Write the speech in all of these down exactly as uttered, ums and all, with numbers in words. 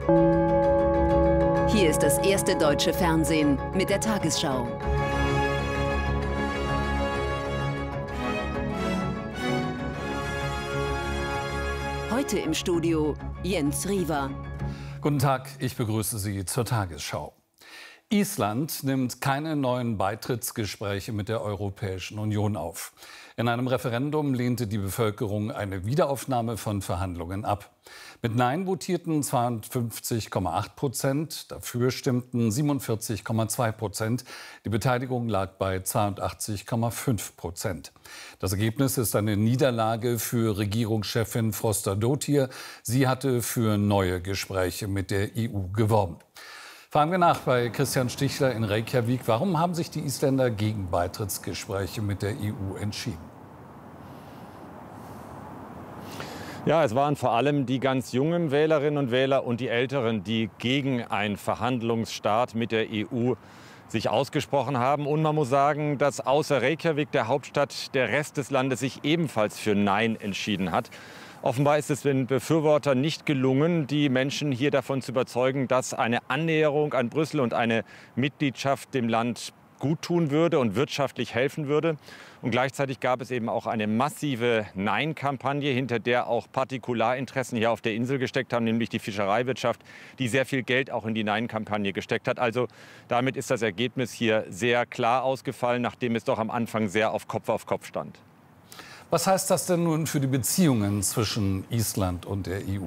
Hier ist das erste deutsche Fernsehen mit der Tagesschau. Heute im Studio Jens Riva. Guten Tag, ich begrüße Sie zur Tagesschau. Island nimmt keine neuen Beitrittsgespräche mit der Europäischen Union auf. In einem Referendum lehnte die Bevölkerung eine Wiederaufnahme von Verhandlungen ab. Mit Nein votierten zweiundfünfzig Komma acht Prozent, dafür stimmten siebenundvierzig Komma zwei Prozent. Die Beteiligung lag bei zweiundachtzig Komma fünf Prozent. Das Ergebnis ist eine Niederlage für Regierungschefin Frostadóttir. Sie hatte für neue Gespräche mit der E U geworben. Fragen wir nach bei Christian Stichler in Reykjavik. Warum haben sich die Isländer gegen Beitrittsgespräche mit der E U entschieden? Ja, es waren vor allem die ganz jungen Wählerinnen und Wähler und die Älteren, die gegen einen Verhandlungsstart mit der E U sich ausgesprochen haben. Und man muss sagen, dass außer Reykjavik, der Hauptstadt, der Rest des Landes sich ebenfalls für Nein entschieden hat. Offenbar ist es den Befürwortern nicht gelungen, die Menschen hier davon zu überzeugen, dass eine Annäherung an Brüssel und eine Mitgliedschaft dem Land gut tun würde und wirtschaftlich helfen würde. Und gleichzeitig gab es eben auch eine massive Nein-Kampagne, hinter der auch Partikularinteressen hier auf der Insel gesteckt haben, nämlich die Fischereiwirtschaft, die sehr viel Geld auch in die Nein-Kampagne gesteckt hat. Also damit ist das Ergebnis hier sehr klar ausgefallen, nachdem es doch am Anfang sehr auf Kopf auf Kopf stand. Was heißt das denn nun für die Beziehungen zwischen Island und der E U?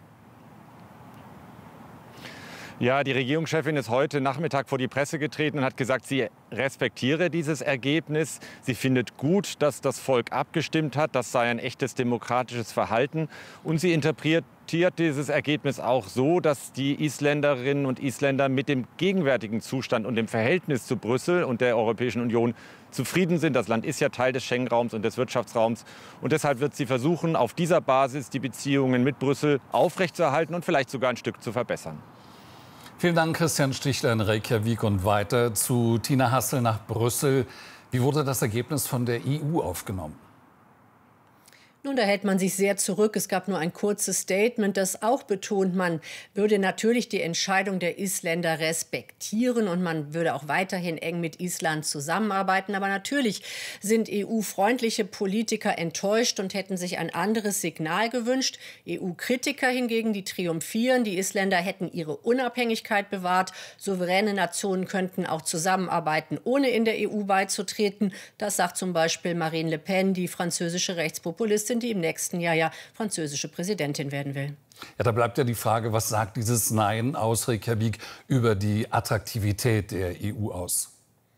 Ja, die Regierungschefin ist heute Nachmittag vor die Presse getreten und hat gesagt, sie respektiere dieses Ergebnis. Sie findet gut, dass das Volk abgestimmt hat. Das sei ein echtes demokratisches Verhalten. Und sie interpretiert dieses Ergebnis auch so, dass die Isländerinnen und Isländer mit dem gegenwärtigen Zustand und dem Verhältnis zu Brüssel und der Europäischen Union zufrieden sind. Das Land ist ja Teil des Schengen-Raums und des Wirtschaftsraums. Und deshalb wird sie versuchen, auf dieser Basis die Beziehungen mit Brüssel aufrechtzuerhalten und vielleicht sogar ein Stück zu verbessern. Vielen Dank, Christian Stichler in Reykjavik. Und weiter zu Tina Hassel nach Brüssel. Wie wurde das Ergebnis von der E U aufgenommen? Nun, da hält man sich sehr zurück. Es gab nur ein kurzes Statement, das auch betont, man würde natürlich die Entscheidung der Isländer respektieren und man würde auch weiterhin eng mit Island zusammenarbeiten. Aber natürlich sind E U-freundliche Politiker enttäuscht und hätten sich ein anderes Signal gewünscht. E U-Kritiker hingegen, die triumphieren. Die Isländer hätten ihre Unabhängigkeit bewahrt. Souveräne Nationen könnten auch zusammenarbeiten, ohne in der E U beizutreten. Das sagt zum Beispiel Marine Le Pen, die französische Rechtspopulistin, die im nächsten Jahr ja französische Präsidentin werden will. Ja, da bleibt ja die Frage, was sagt dieses Nein aus Reykjavik über die Attraktivität der E U aus?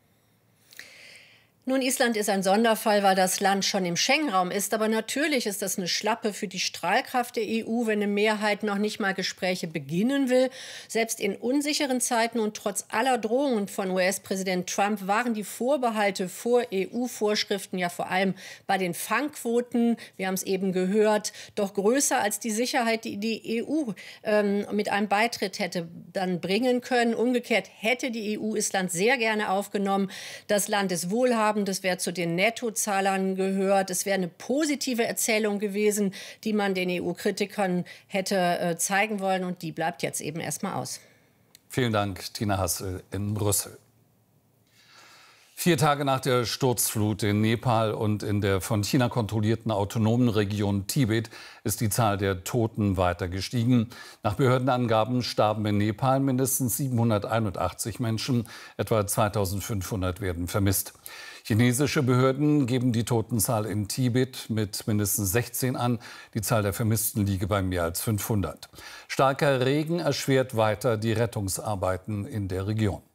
Nun, Island ist ein Sonderfall, weil das Land schon im Schengen-Raum ist. Aber natürlich ist das eine Schlappe für die Strahlkraft der E U, wenn eine Mehrheit noch nicht mal Gespräche beginnen will. Selbst in unsicheren Zeiten und trotz aller Drohungen von U S-Präsident Trump waren die Vorbehalte vor E U-Vorschriften ja vor allem bei den Fangquoten, wir haben es eben gehört, doch größer als die Sicherheit, die die E U ähm, mit einem Beitritt hätte dann bringen können. Umgekehrt hätte die E U Island sehr gerne aufgenommen. Das Land ist wohlhabend. Das wäre zu den Nettozahlern gehört. Es wäre eine positive Erzählung gewesen, die man den E U-Kritikern hätte äh, zeigen wollen. Und die bleibt jetzt eben erstmal aus. Vielen Dank, Tina Hassel in Brüssel. Vier Tage nach der Sturzflut in Nepal und in der von China kontrollierten autonomen Region Tibet ist die Zahl der Toten weiter gestiegen. Nach Behördenangaben starben in Nepal mindestens siebenhunderteinundachtzig Menschen, etwa zweitausendfünfhundert werden vermisst. Chinesische Behörden geben die Totenzahl in Tibet mit mindestens sechzehn an. Die Zahl der Vermissten liege bei mehr als fünfhundert. Starker Regen erschwert weiter die Rettungsarbeiten in der Region.